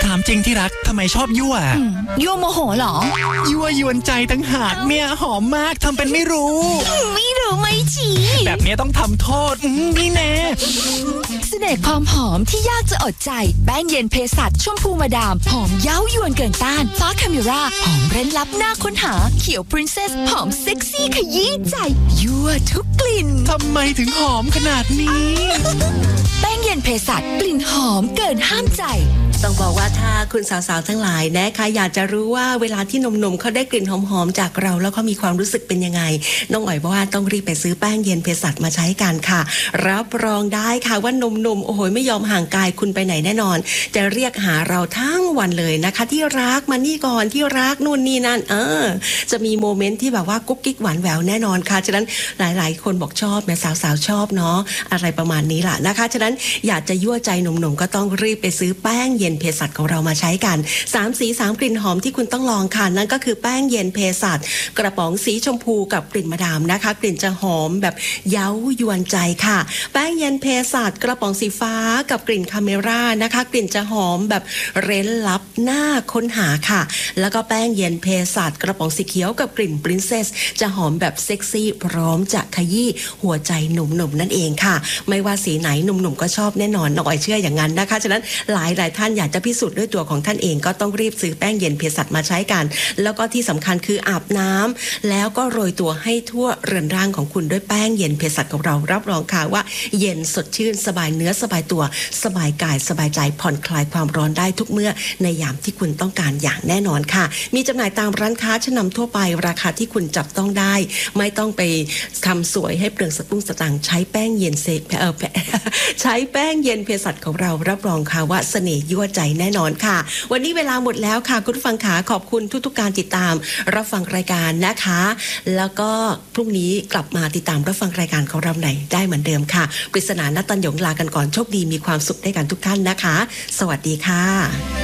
ถามจริงที่รักทำไมชอบยั่วยั่วโมโหเหรอยั่วยวนใจตั้งหากเนี่ยหอมมากทำเป็นไม่รู้ไม่รู้ไม่จีแบบนี้ต้องทำโทษนี่แน่เสน่ห์ความหอมที่ยากจะอดใจแป้งเย็นเภสัชชมพูมาดามหอมเย้ายวนเกินต้านฟ้าคาเมราหอมเร้นลับน่าค้นหาเขียวพรินเซสหอมเซ็กซี่ขยี้ใจยั่วทุกกลิ่นทำไมถึงหอมขนาดนี้แป้งเย็นเภสัชกลิ่นหอมเกินห้ามใจต้องบอกว่าถ้าคุณสาวๆทั้งหลายนะคะอยากจะรู้ว่าเวลาที่หนุ่มๆเขาได้กลิ่นหอมๆจากเราแล้วเขามีความรู้สึกเป็นยังไงน้องอ๋อยบอกว่าต้องรีบไปซื้อแป้งเย็นเภสัชมาใช้กันค่ะรับรองได้ค่ะว่าหนุ่มๆโอ้โหไม่ยอมห่างกายคุณไปไหนแน่นอนจะเรียกหาเราทั้งวันเลยนะคะที่รักมานี่ก่อนที่รักนู่นนี่นั่นจะมีโมเมนต์ที่แบบว่ากุ๊กกิ๊กหวานแหววแน่นอนค่ะฉะนั้นหลายๆคนบอกชอบแม่สาวๆชอบเนาะอะไรประมาณนี้ล่ะนะคะฉะนั้นอยากจะยั่วใจหนุ่มๆก็ต้องรีบไปซื้อแป้งเย็นเภสัชของเรามาใช้กัน3สี3กลิ่นหอมที่คุณต้องลองค่ะนั่นก็คือแป้งเย็นเภสัชกระป๋องสีชมพูกับกลิ่นมะดามนะคะกลิ่นจะหอมแบบเย้ายวนใจค่ะแป้งเย็นเภสัชกระป๋องสีฟ้ากับกลิ่นคาเมรานะคะกลิ่นจะหอมแบบเร้นลับน่าค้นหาค่ะแล้วก็แป้งเย็นเภสัชกระป๋องสีเขียวกับกลิ่นปรินเซสจะหอมแบบเซ็กซี่พร้อมจะขยี้หัวใจหนุ่มๆนั่นเองค่ะไม่ว่าสีไหนหนุ่มๆก็ชอบแน่นอนน้องอ๋อยเชื่ออย่างนั้นนะคะฉะนั้นหลายท่านอยากจะพิสูจน์ด้วยตัวของท่านเองก็ต้องรีบซื้อแป้งเย็นเภสัชมาใช้กันแล้วก็ที่สำคัญคืออาบน้ำแล้วก็โรยตัวให้ทั่วเรือนร่างของคุณด้วยแป้งเย็นเภสัชของเรารับรองค่ะว่าเย็นสดชื่นสบายเนื้อสบายตัวสบายกายสบายใจผ่อนคลายความร้อนได้ทุกเมื่อในยามที่คุณต้องการอย่างแน่นอนค่ะมีจำหน่ายตามร้านค้าชั้นนำทั่วไปราคาที่คุณจับต้องได้ไม่ต้องไปทำสวยให้เปลืองสตุ้งสตางค์ใช้แป้งเย็นใช้แป้งเย็นเภสัชของเรารับรองค่ะว่าเสน่ห์ยั่วใจแน่นอนค่ะวันนี้เวลาหมดแล้วค่ะคุณผู้ฟังขาขอบคุณทุกๆการติดตามรับฟังรายการนะคะแล้วก็พรุ่งนี้กลับมาติดตามรับฟังรายการของเราไหนได้เหมือนเดิมค่ะปริศนาณตัญญงลากันก่อนโชคดีมีความสุขได้กันทุกท่านนะคะสวัสดีค่ะ